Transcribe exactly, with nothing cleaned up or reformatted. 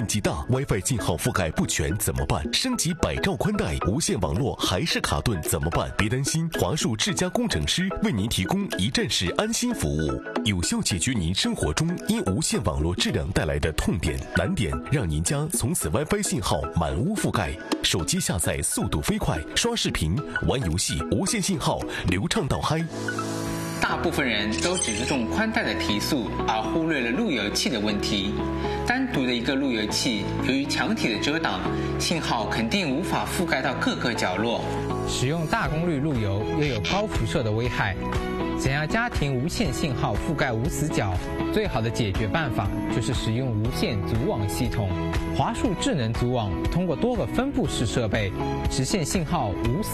积大 ，WiFi 信号覆盖不全怎么办？升级百兆宽带，无线网络还是卡顿怎么办？别担心，华数智家工程师为您提供一站式安心服务，有效解决您生活中因无线网络质量带来的痛点、难点，让您家从此 WiFi 信号满屋覆盖，手机下载速度飞快，刷视频、玩游戏，无线信号流畅到嗨。 大部分人都只注重宽带的提速，而忽略了路由器的问题。单独的一个路由器，由于墙体的遮挡，信号肯定无法覆盖到各个角落。 使用大功率路由又有高辐射的危害，想要家庭无线信号覆盖无死角，最好的解决办法就是使用无线组网系统。华数智能组网通过多个分布式设备，实现信号无死